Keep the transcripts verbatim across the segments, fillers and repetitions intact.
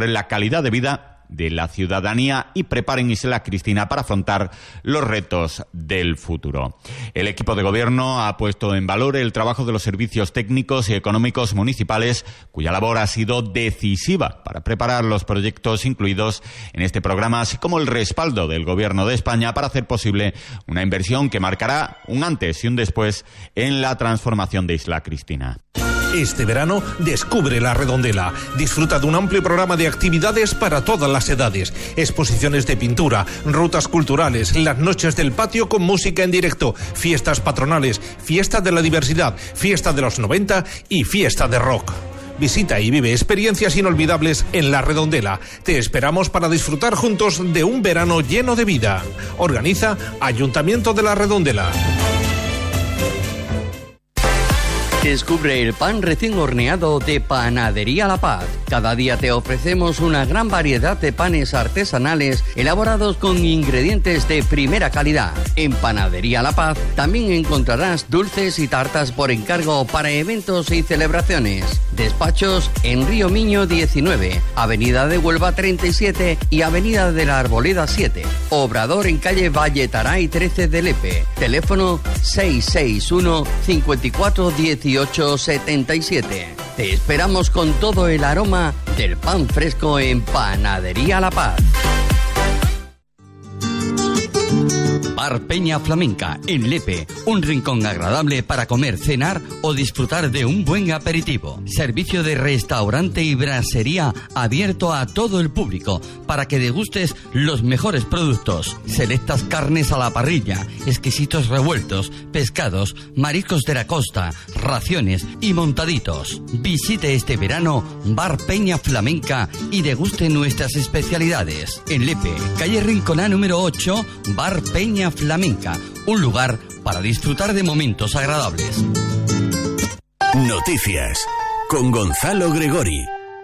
sobre la calidad de vida de la ciudadanía y preparen Isla Cristina para afrontar los retos del futuro. El equipo de gobierno ha puesto en valor el trabajo de los servicios técnicos y económicos municipales, cuya labor ha sido decisiva para preparar los proyectos incluidos en este programa, así como el respaldo del Gobierno de España para hacer posible una inversión que marcará un antes y un después en la transformación de Isla Cristina. Este verano descubre La Redondela. Disfruta de un amplio programa de actividades para todas las edades. Exposiciones de pintura, rutas culturales, las noches del patio con música en directo, fiestas patronales, fiesta de la diversidad, fiesta de los noventa y fiesta de rock. Visita y vive experiencias inolvidables en La Redondela. Te esperamos para disfrutar juntos de un verano lleno de vida. Organiza Ayuntamiento de La Redondela. Descubre el pan recién horneado de Panadería La Paz. Cada día te ofrecemos una gran variedad de panes artesanales elaborados con ingredientes de primera calidad. En Panadería La Paz también encontrarás dulces y tartas por encargo para eventos y celebraciones. Despachos en Río Miño diecinueve, Avenida de Huelva treinta y siete y Avenida de la Arboleda siete. Obrador en calle Valletaray trece de Lepe. Teléfono seis seis uno, cinco cuatro uno ocho siete siete. Te esperamos con todo el aroma del pan fresco en Panadería La Paz. Bar Peña Flamenca, en Lepe, un rincón agradable para comer, cenar o disfrutar de un buen aperitivo. Servicio de restaurante y brasería abierto a todo el público para que degustes los mejores productos. Selectas carnes a la parrilla, exquisitos revueltos, pescados, mariscos de la costa, raciones y montaditos. Visite este verano Bar Peña Flamenca y deguste nuestras especialidades. En Lepe, calle Rinconá número ocho, Bar Peña Flamenca, un lugar para disfrutar de momentos agradables. Noticias con Gonzalo Gregori.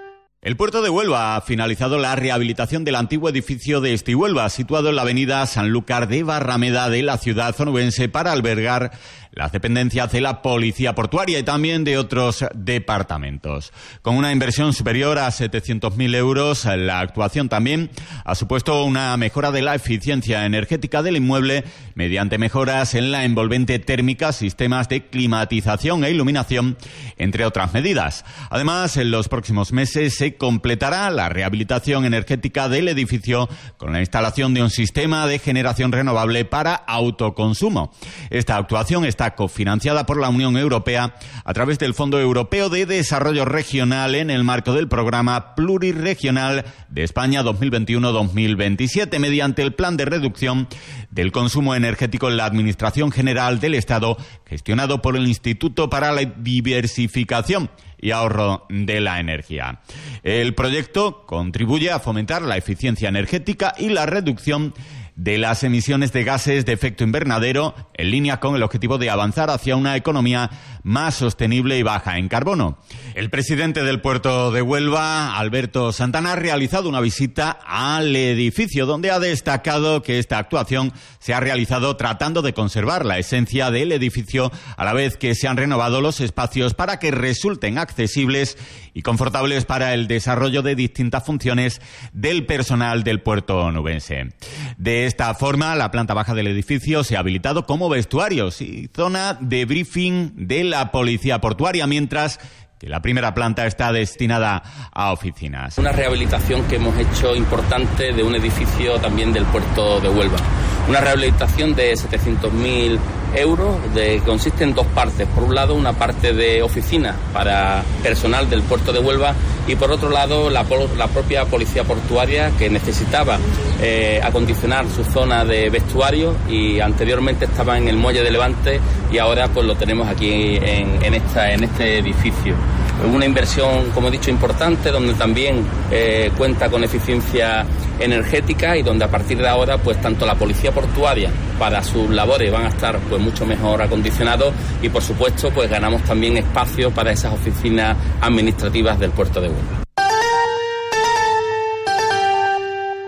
El puerto de Huelva ha finalizado la rehabilitación del antiguo edificio de Estihuelva, situado en la avenida Sanlúcar de Barrameda de la ciudad onubense, para albergar las dependencias de la Policía Portuaria y también de otros departamentos. Con una inversión superior a setecientos mil euros, la actuación también ha supuesto una mejora de la eficiencia energética del inmueble mediante mejoras en la envolvente térmica, sistemas de climatización e iluminación, entre otras medidas. Además, en los próximos meses se completará la rehabilitación energética del edificio con la instalación de un sistema de generación renovable para autoconsumo. Esta actuación está cofinanciada por la Unión Europea a través del Fondo Europeo de Desarrollo Regional en el marco del programa Plurirregional de España dos mil veintiuno a dos mil veintisiete, mediante el Plan de Reducción del Consumo Energético en la Administración General del Estado, gestionado por el Instituto para la Diversificación y Ahorro de la Energía. El proyecto contribuye a fomentar la eficiencia energética y la reducción de las emisiones de gases de efecto invernadero, en línea con el objetivo de avanzar hacia una economía más sostenible y baja en carbono. El presidente del puerto de Huelva, Alberto Santana, ha realizado una visita al edificio, donde ha destacado que esta actuación se ha realizado tratando de conservar la esencia del edificio, a la vez que se han renovado los espacios para que resulten accesibles y confortables para el desarrollo de distintas funciones del personal del puerto onubense. De esta forma, la planta baja del edificio se ha habilitado como vestuarios y zona de briefing de la Policía Portuaria, mientras que la primera planta está destinada a oficinas. Una rehabilitación que hemos hecho importante de un edificio también del puerto de Huelva. Una rehabilitación de setecientos mil euros, de, consiste en dos partes. Por un lado, una parte de oficina para personal del puerto de Huelva, y por otro lado, la, la propia Policía Portuaria, que necesitaba eh, acondicionar su zona de vestuario, y anteriormente estaba en el muelle de Levante, y ahora pues lo tenemos aquí en, en, esta, en este edificio. Una inversión, como he dicho, importante, donde también eh, cuenta con eficiencia energética, y donde a partir de ahora pues tanto la Policía Portuaria para sus labores van a estar pues mucho mejor acondicionados, y por supuesto pues ganamos también espacio para esas oficinas administrativas del puerto de Huelva.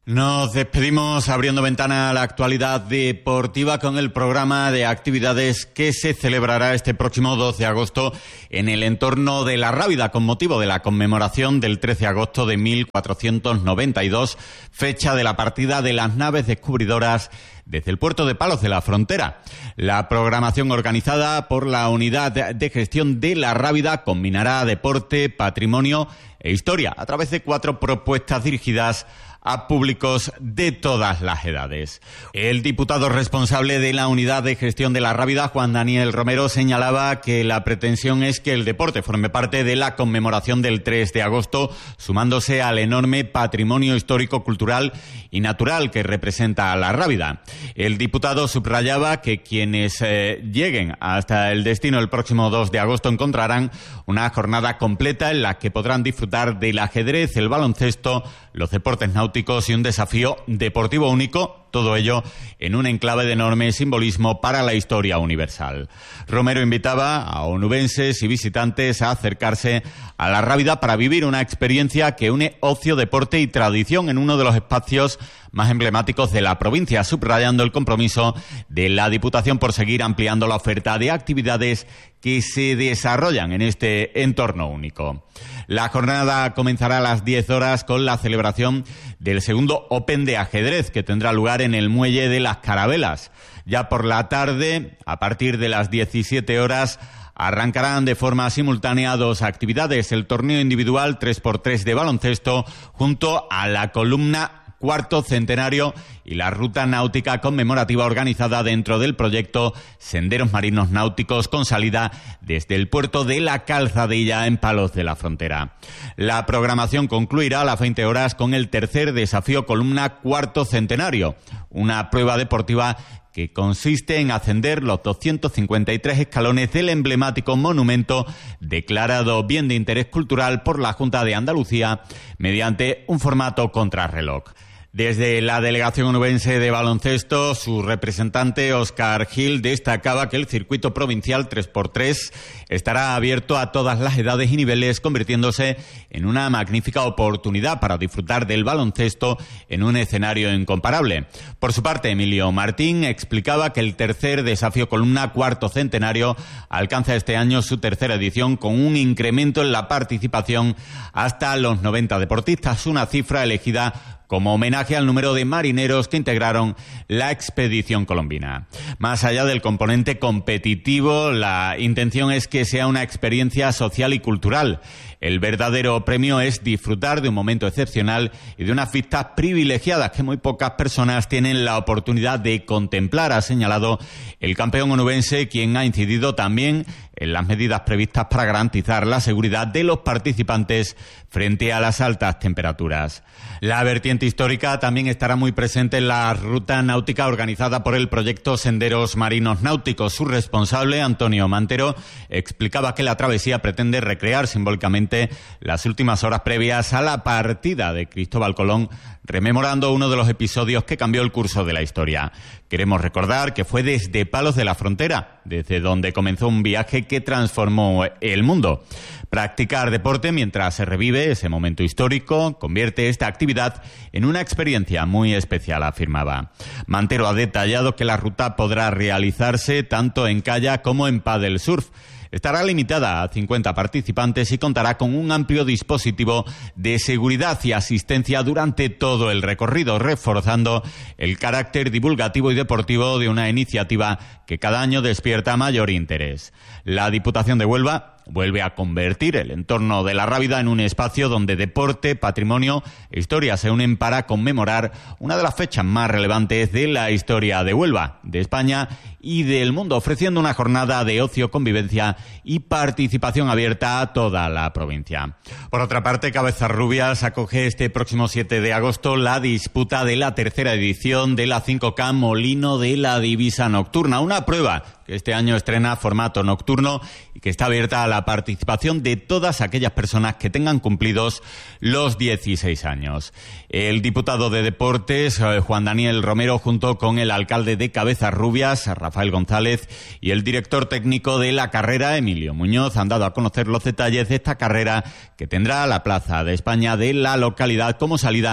Nos despedimos abriendo ventana a la actualidad deportiva con el programa de actividades que se celebrará este próximo dos de agosto en el entorno de La Rábida con motivo de la conmemoración del trece de agosto de mil cuatrocientos noventa y dos, fecha de la partida de las naves descubridoras desde el puerto de Palos de la Frontera. La programación organizada por la Unidad de Gestión de La Rábida combinará deporte, patrimonio e historia a través de cuatro propuestas dirigidas a públicos de todas las edades. El diputado responsable de la Unidad de Gestión de La Rábida, Juan Daniel Romero, señalaba que la pretensión es que el deporte forme parte de la conmemoración del tres de agosto, sumándose al enorme patrimonio histórico, cultural y natural que representa a La Rábida. El diputado subrayaba que quienes eh, lleguen hasta el destino el próximo dos de agosto encontrarán una jornada completa en la que podrán disfrutar del ajedrez, el baloncesto, los deportes náuticos y un desafío deportivo único, todo ello en un enclave de enorme simbolismo para la historia universal. Romero invitaba a onubenses y visitantes a acercarse a La Rábida para vivir una experiencia que une ocio, deporte y tradición en uno de los espacios más emblemáticos de la provincia, subrayando el compromiso de la Diputación por seguir ampliando la oferta de actividades que se desarrollan en este entorno único. La jornada comenzará a las diez horas con la celebración del segundo Open de ajedrez que tendrá lugar en el Muelle de las Carabelas. Ya por la tarde, a partir de las diecisiete horas, arrancarán de forma simultánea dos actividades: el torneo individual tres por tres de baloncesto junto a la columna Cuarto Centenario y la ruta náutica conmemorativa organizada dentro del proyecto Senderos Marinos Náuticos con salida desde el puerto de La Calzadilla en Palos de la Frontera. La programación concluirá a las veinte horas con el tercer desafío columna Cuarto Centenario, una prueba deportiva que consiste en ascender los doscientos cincuenta y tres escalones del emblemático monumento declarado bien de interés cultural por la Junta de Andalucía mediante un formato contrarreloj. Desde la delegación onubense de baloncesto, su representante Óscar Gil destacaba que el circuito provincial tres por tres estará abierto a todas las edades y niveles, convirtiéndose en una magnífica oportunidad para disfrutar del baloncesto en un escenario incomparable. Por su parte, Emilio Martín explicaba que el tercer desafío columna Cuarto Centenario alcanza este año su tercera edición con un incremento en la participación hasta los noventa deportistas, una cifra elegida como homenaje al número de marineros que integraron la expedición colombina. Más allá del componente competitivo, la intención es que sea una experiencia social y cultural. El verdadero premio es disfrutar de un momento excepcional y de unas vistas privilegiadas que muy pocas personas tienen la oportunidad de contemplar, ha señalado el campeón onubense, quien ha incidido también en las medidas previstas para garantizar la seguridad de los participantes frente a las altas temperaturas. La vertiente histórica también estará muy presente en la ruta náutica organizada por el proyecto Senderos Marinos Náuticos. Su responsable, Antonio Mantero, explicaba que la travesía pretende recrear simbólicamente las últimas horas previas a la partida de Cristóbal Colón, rememorando uno de los episodios que cambió el curso de la historia. Queremos recordar que fue desde Palos de la Frontera, desde donde comenzó un viaje que transformó el mundo. Practicar deporte mientras se revive ese momento histórico convierte esta actividad en una experiencia muy especial, afirmaba. Mantero ha detallado que la ruta podrá realizarse tanto en kayak como en paddle surf. Estará limitada a cincuenta participantes y contará con un amplio dispositivo de seguridad y asistencia durante todo el recorrido, reforzando el carácter divulgativo y deportivo de una iniciativa que cada año despierta mayor interés. La Diputación de Huelva vuelve a convertir el entorno de La Rábida en un espacio donde deporte, patrimonio e historia se unen para conmemorar una de las fechas más relevantes de la historia de Huelva, de España y del mundo, ofreciendo una jornada de ocio, convivencia y participación abierta a toda la provincia. Por otra parte, Cabezarrubias acoge este próximo siete de agosto la disputa de la tercera edición de la cinco K Molino de la Divisa Nocturna, una prueba que este año estrena formato nocturno y que está abierta a la participación de todas aquellas personas que tengan cumplidos los dieciséis años. El diputado de Deportes, Juan Daniel Romero, junto con el alcalde de Cabezarrubias, Rafael González, y el director técnico de la carrera, Emilio Muñoz, han dado a conocer los detalles de esta carrera que tendrá la Plaza de España de la localidad como salida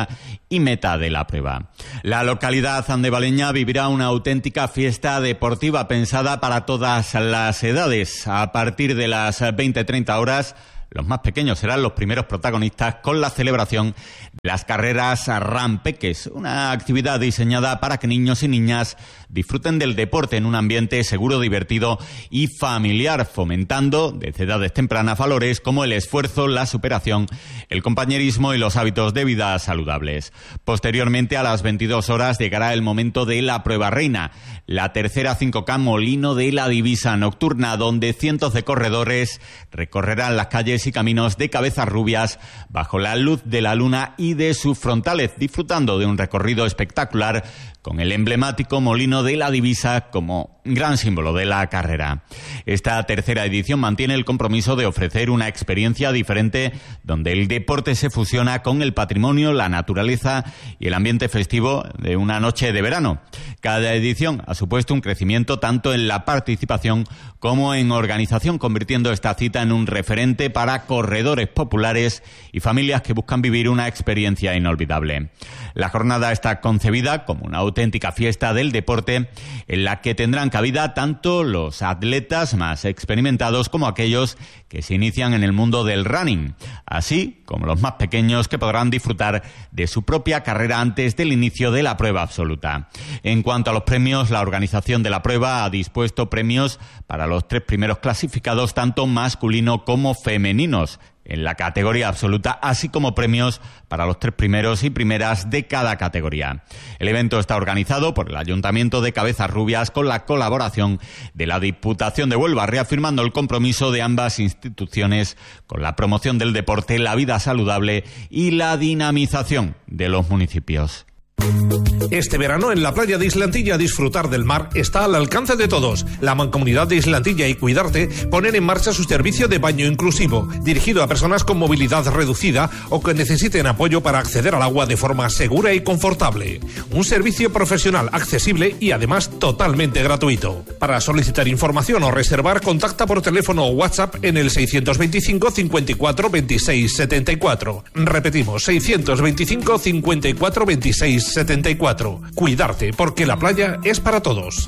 y meta de la prueba. La localidad andevaleña vivirá una auténtica fiesta deportiva pensada para todas las edades. A partir de las veinte treinta horas, los más pequeños serán los primeros protagonistas con la celebración de las carreras Rampeques, una actividad diseñada para que niños y niñas disfruten del deporte en un ambiente seguro, divertido y familiar, fomentando desde edades tempranas valores como el esfuerzo, la superación, el compañerismo y los hábitos de vida saludables. Posteriormente, a las veintidós horas, llegará el momento de la prueba reina, la tercera cinco K Molino de la Divisa nocturna, donde cientos de corredores recorrerán las calles y caminos de Cabezarrubias bajo la luz de la luna y de sus frontales, disfrutando de un recorrido espectacular con el emblemático Molino de la Divisa como gran símbolo de la carrera. Esta tercera edición mantiene el compromiso de ofrecer una experiencia diferente donde el deporte se fusiona con el patrimonio, la naturaleza y el ambiente festivo de una noche de verano. Cada edición ha supuesto un crecimiento tanto en la participación como en organización, convirtiendo esta cita en un referente para corredores populares y familias que buscan vivir una experiencia inolvidable. La jornada está concebida como una auténtica fiesta del deporte en la que tendrán cabida tanto los atletas más experimentados como aquellos que se inician en el mundo del running, así como los más pequeños que podrán disfrutar de su propia carrera antes del inicio de la prueba absoluta. En cuanto a los premios, la organización de la prueba ha dispuesto premios para los tres primeros clasificados, tanto masculino como femeninos, en la categoría absoluta, así como premios para los tres primeros y primeras de cada categoría. El evento está organizado por el Ayuntamiento de Cabezarrubias con la colaboración de la Diputación de Huelva, reafirmando el compromiso de ambas instituciones con la promoción del deporte, la vida saludable y la dinamización de los municipios. Este verano en la playa de Islantilla disfrutar del mar está al alcance de todos. La Mancomunidad de Islantilla y Cuidarte ponen en marcha su servicio de baño inclusivo, dirigido a personas con movilidad reducida o que necesiten apoyo para acceder al agua de forma segura y confortable. Un servicio profesional, accesible y además totalmente gratuito. Para solicitar información o reservar, contacta por teléfono o WhatsApp en el seiscientos veinticinco cincuenta y cuatro veintiséis setenta y cuatro. Repetimos, seiscientos veinticinco cincuenta y cuatro veintiséis setenta y cuatro. Cuidarte, porque la playa es para todos.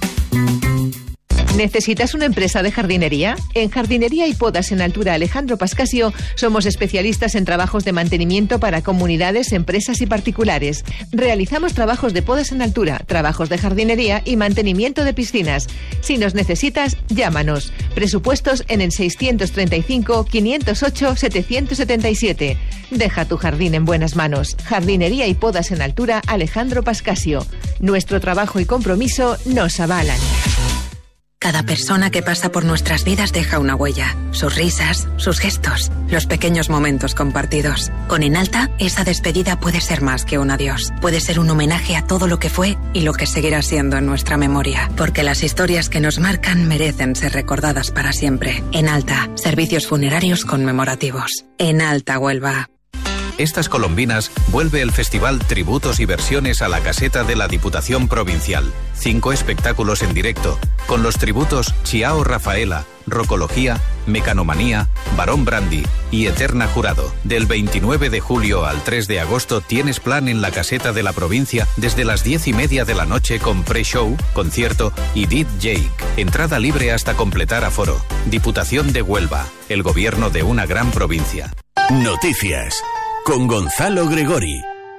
¿Necesitas una empresa de jardinería? En Jardinería y Podas en Altura Alejandro Pascasio somos especialistas en trabajos de mantenimiento para comunidades, empresas y particulares. Realizamos trabajos de podas en altura, trabajos de jardinería y mantenimiento de piscinas. Si nos necesitas, llámanos. Presupuestos en el seiscientos treinta y cinco, quinientos ocho, setecientos setenta y siete. Deja tu jardín en buenas manos. Jardinería y Podas en Altura Alejandro Pascasio. Nuestro trabajo y compromiso nos avalan. Cada persona que pasa por nuestras vidas deja una huella. Sus risas, sus gestos, los pequeños momentos compartidos. Con Enalta, esa despedida puede ser más que un adiós. Puede ser un homenaje a todo lo que fue y lo que seguirá siendo en nuestra memoria. Porque las historias que nos marcan merecen ser recordadas para siempre. Enalta, servicios funerarios conmemorativos. Enalta Huelva. Estas colombinas vuelve el festival Tributos y Versiones a la Caseta de la Diputación Provincial. Cinco espectáculos en directo, con los tributos Chiao Rafaela, Rocología, Mecanomanía, Barón Brandy y Eterna Jurado. Del veintinueve de julio al tres de agosto tienes plan en la Caseta de la Provincia desde las diez y media de la noche con pre-show, concierto y D J. Entrada libre hasta completar aforo. Diputación de Huelva, el gobierno de una gran provincia. Noticias con Gonzalo Gregori.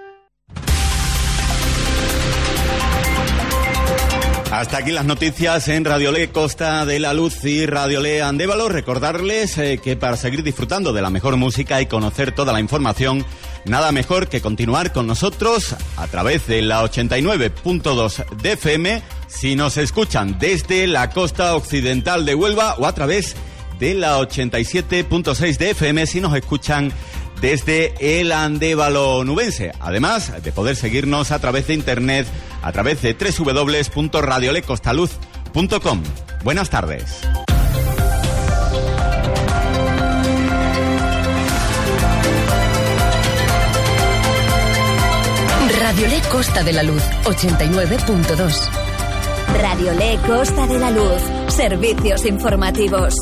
Hasta aquí las noticias en Radiolé Costa de la Luz y Radiolé Andévalo. Recordarles eh, que para seguir disfrutando de la mejor música y conocer toda la información, nada mejor que continuar con nosotros a través de la ochenta y nueve punto dos de F M, si nos escuchan desde la costa occidental de Huelva, o a través de la ochenta y siete punto seis de F M si nos escuchan desde el Andévalo nubense, además de poder seguirnos a través de internet, a través de doble u doble u doble u punto radiolecostaluz punto com. Buenas tardes. Radiolé Costa de la Luz, ochenta y nueve punto dos. Radiolé Costa de la Luz, servicios informativos.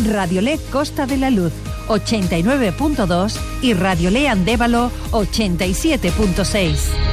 Radiolé Costa de la Luz ochenta y nueve punto dos y Radiolé Andévalo ochenta y siete punto seis.